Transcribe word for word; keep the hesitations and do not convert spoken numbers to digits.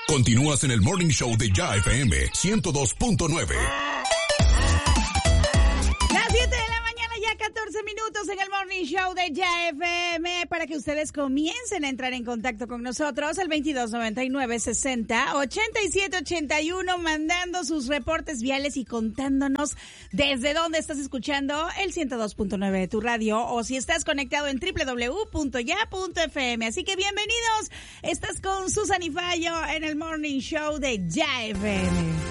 Continúas en el Morning Show de Ya F M ciento dos punto nueve. Las siete de la mañana, ya catorce minutos en el Morning Show de Ya F M, para que ustedes comiencen a entrar en contacto con nosotros, el veintidós noventa y nueve sesenta ochenta y siete ochenta y uno, mandando sus reportes viales y contándonos desde dónde estás escuchando el ciento dos punto nueve de tu radio, o si estás conectado en doble u doble u doble u punto ya punto f m. Así que bienvenidos, estás con Susan y Fallo en el Morning Show de Ya F M.